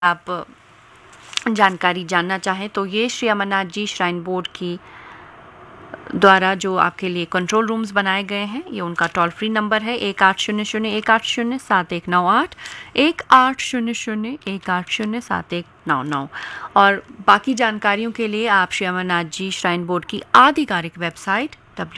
आप जानकारी जानना चाहें तो ये श्री अमरनाथ जी श्राइन बोर्ड की द्वारा जो आपके लिए कंट्रोल रूम्स बनाए गए हैं, ये उनका टोल फ्री नंबर है 1800-180-7198, 1800-180-7199। और बाकी जानकारियों के लिए आप श्री अमरनाथ जी श्राइन बोर्ड की आधिकारिक वेबसाइट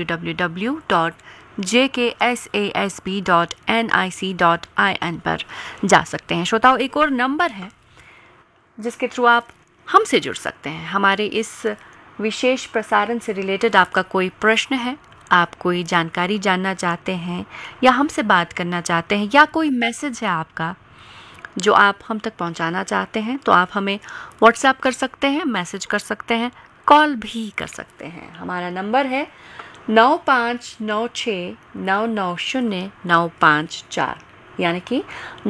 www.jksasb.nic.in पर जा सकते हैं। श्रोताओं, एक और नंबर है जिसके थ्रू आप हमसे जुड़ सकते हैं। हमारे इस विशेष प्रसारण से रिलेटेड आपका कोई प्रश्न है, आप कोई जानकारी जानना चाहते हैं या हमसे बात करना चाहते हैं, या कोई मैसेज है आपका जो आप हम तक पहुंचाना चाहते हैं, तो आप हमें व्हाट्सएप कर सकते हैं, मैसेज कर सकते हैं, कॉल भी कर सकते हैं। हमारा नंबर है 9596990954, यानी कि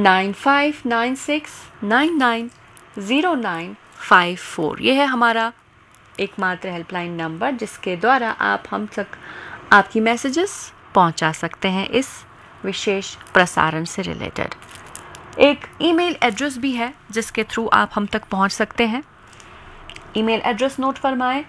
9596990954। यह है हमारा एकमात्र हेल्पलाइन नंबर जिसके द्वारा आप हम तक आपकी मैसेजेस पहुंचा सकते हैं इस विशेष प्रसारण से रिलेटेड। एक ईमेल एड्रेस भी है जिसके थ्रू आप हम तक पहुंच सकते हैं। Email address note फरमाएं,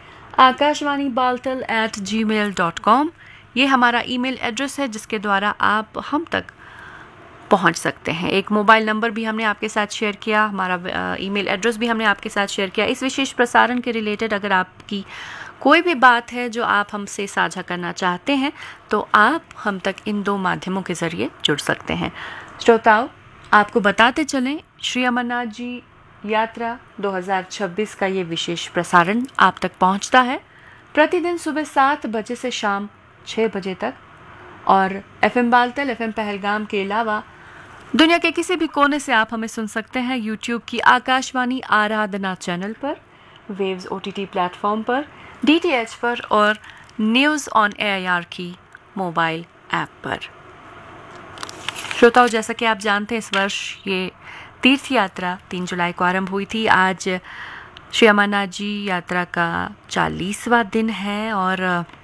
akashvanibaltal@gmail.com। ये हमारा ईमेल एड्रेस है जिसके द्वारा आप हम तक पहुंच सकते हैं। एक मोबाइल नंबर भी हमने आपके साथ शेयर किया, हमारा ईमेल एड्रेस भी हमने आपके साथ शेयर किया। इस विशेष प्रसारण के रिलेटेड अगर आपकी कोई भी बात है जो आप हमसे साझा करना चाहते हैं तो आप हम तक इन दो माध्यमों के ज़रिए जुड़ सकते हैं। श्रोताओं, आपको बताते चलें, श्री अमरनाथ जी यात्रा 2026 का ये विशेष प्रसारण आप तक पहुंचता है प्रतिदिन सुबह 7 बजे से शाम 6 बजे तक, और FM बालतल, FM पहलगाम के अलावा दुनिया के किसी भी कोने से आप हमें सुन सकते हैं यूट्यूब की आकाशवाणी आराधना चैनल पर, वेव्स OTT प्लेटफॉर्म पर, DTH पर और न्यूज़ ऑन AIR की मोबाइल ऐप पर। श्रोताओं, जैसा कि आप जानते हैं, इस वर्ष ये तीर्थ यात्रा 3 जुलाई को आरंभ हुई थी। आज श्री अमरनाथ जी यात्रा का 40वां दिन है और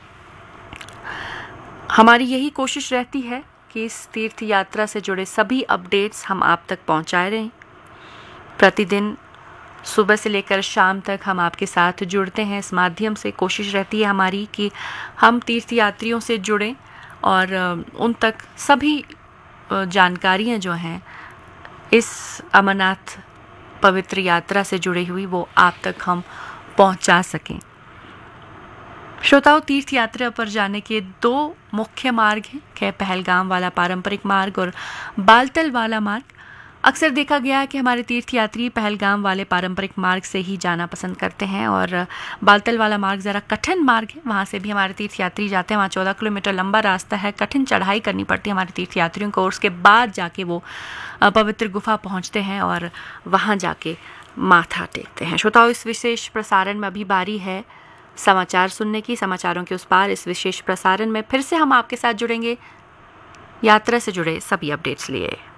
हमारी यही कोशिश रहती है कि इस तीर्थ यात्रा से जुड़े सभी अपडेट्स हम आप तक पहुंचाए रहें। प्रतिदिन सुबह से लेकर शाम तक हम आपके साथ जुड़ते हैं। इस माध्यम से कोशिश रहती है हमारी कि हम तीर्थ यात्रियों से जुड़ें और उन तक सभी जानकारियाँ जो हैं इस अमरनाथ पवित्र यात्रा से जुड़ी हुई वो आप तक हम पहुंचा सकें। श्रोताओं, तीर्थ यात्रा पर जाने के 2 मुख्य मार्ग हैं, पहलगाम वाला पारंपरिक मार्ग और बालतल वाला मार्ग। अक्सर देखा गया है कि हमारे तीर्थ यात्री पहलगाम वाले पारंपरिक मार्ग से ही जाना पसंद करते हैं और बालतल वाला मार्ग ज़रा कठिन मार्ग है, वहाँ से भी हमारे तीर्थ यात्री जाते हैं। वहाँ 14 किलोमीटर लंबा रास्ता है, कठिन चढ़ाई करनी पड़ती है हमारे तीर्थ यात्रियों को, और उसके बाद जाके वो पवित्र गुफा पहुँचते हैं और वहाँ जाके माथा टेकते हैं। श्रोताओं, इस विशेष प्रसारण में अभी बारी है समाचार सुनने की। समाचारों के उस पार इस विशेष प्रसारण में फिर से हम आपके साथ जुड़ेंगे यात्रा से जुड़े सभी अपडेट्स लिए।